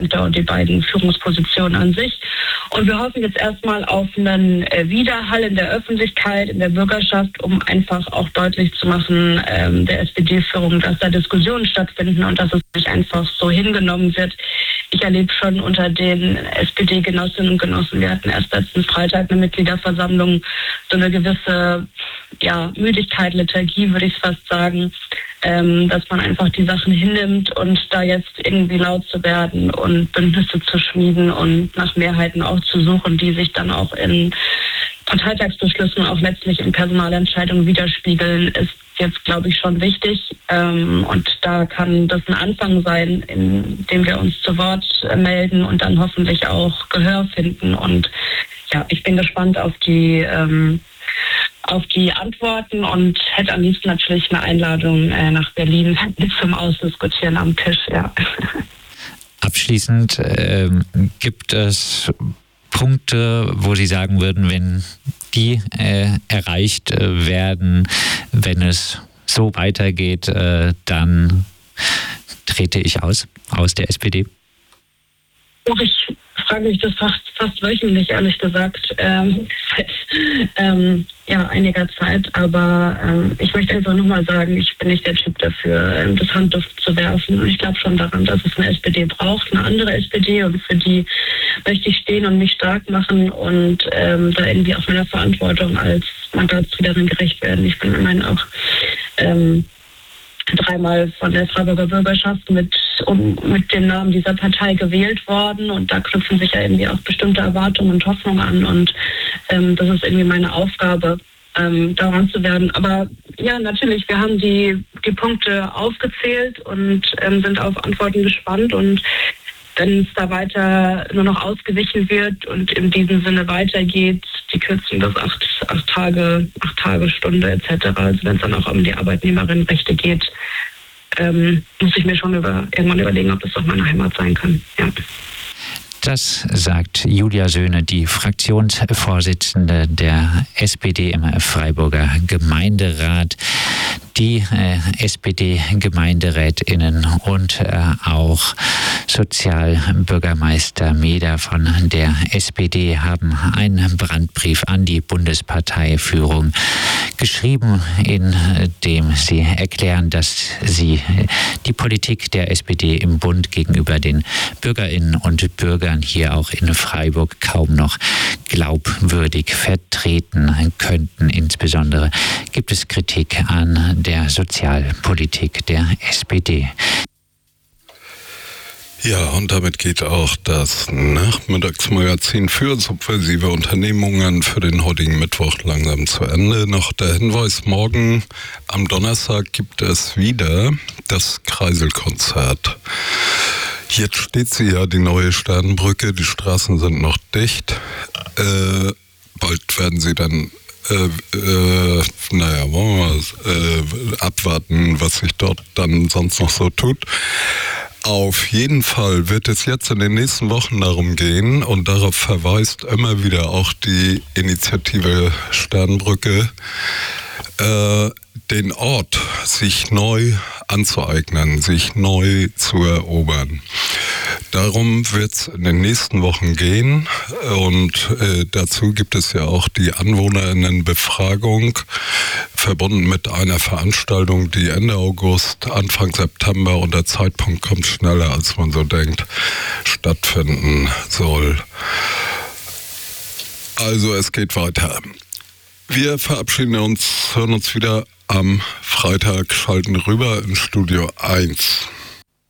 und die beiden Führungspositionen an sich. Und wir hoffen jetzt erstmal auf einen Widerhall in der Öffentlichkeit, in der Bürgerschaft, um einfach auch deutlich zu machen, der SPD-Führung, dass da Diskussionen stattfinden und dass es nicht einfach so hingenommen wird. Ich erlebe schon unter den SPD-Genossinnen und Genossen, wir hatten erst letzten Freitag eine Mitgliederversammlung, so eine gewisse Müdigkeit, Lethargie, würde ich fast sagen, dass man einfach die Sachen hinnimmt und da jetzt irgendwie laut zu werden und Bündnisse zu schmieden und nach Mehrheiten auch zu suchen, die sich dann auch in Parteitagsbeschlüssen, auch letztlich in Personalentscheidungen widerspiegeln, ist jetzt, glaube ich, schon wichtig. Und da kann das ein Anfang sein, indem wir uns zu Wort melden und dann hoffentlich auch Gehör finden. Und ja, ich bin gespannt auf die Antworten und hätte am liebsten natürlich eine Einladung nach Berlin zum Ausdiskutieren am Tisch. Ja. Abschließend, gibt es Punkte, wo Sie sagen würden, wenn die erreicht werden, wenn es so weitergeht, dann trete ich aus der SPD? Ich frage mich das fast wöchentlich, ehrlich gesagt, seit einiger Zeit. Aber ich möchte einfach nochmal sagen, ich bin nicht der Typ dafür, das Handtuch zu werfen. Und ich glaube schon daran, dass es eine SPD braucht, eine andere SPD. Und für die möchte ich stehen und mich stark machen und da irgendwie auch meiner Verantwortung als Mandatsträgerin gerecht werden. Ich bin immerhin auch dreimal von der Freiburger Bürgerschaft mit dem Namen dieser Partei gewählt worden und da knüpfen sich ja irgendwie auch bestimmte Erwartungen und Hoffnungen an und das ist irgendwie meine Aufgabe, daran zu werden. Aber ja, natürlich, wir haben die Punkte aufgezählt und sind auf Antworten gespannt und wenn es da weiter nur noch ausgewichen wird und in diesem Sinne weitergeht, die Kürzung bis 8 Tage, Stunde etc., also wenn es dann auch um die Arbeitnehmerinnenrechte geht, muss ich mir schon irgendwann überlegen, ob das doch meine Heimat sein kann. Ja. Das sagt Julia Söhne, die Fraktionsvorsitzende der SPD im Freiburger Gemeinderat. Die SPD-GemeinderätInnen und auch Sozialbürgermeister Meder von der SPD haben einen Brandbrief an die Bundesparteiführung geschrieben, in dem sie erklären, dass sie die Politik der SPD im Bund gegenüber den BürgerInnen und Bürgern hier auch in Freiburg kaum noch glaubwürdig vertreten könnten. Insbesondere gibt es Kritik an der Sozialpolitik der SPD. Ja, und damit geht auch das Nachmittagsmagazin für subversive Unternehmungen für den heutigen Mittwoch langsam zu Ende. Noch der Hinweis, morgen am Donnerstag gibt es wieder das Kreiselkonzert. Jetzt steht sie ja, die neue Sternbrücke, die Straßen sind noch dicht. Bald werden sie dann wollen wir abwarten, was sich dort dann sonst noch so tut. Auf jeden Fall wird es jetzt in den nächsten Wochen darum gehen, und darauf verweist immer wieder auch die Initiative Sternbrücke, den Ort sich neu anzueignen, sich neu zu erobern. Darum wird es in den nächsten Wochen gehen und dazu gibt es ja auch die AnwohnerInnenbefragung, verbunden mit einer Veranstaltung, die Ende August, Anfang September, und der Zeitpunkt kommt schneller, als man so denkt, stattfinden soll. Also es geht weiter. Wir verabschieden uns, hören uns wieder am Freitag, schalten rüber in Studio 1.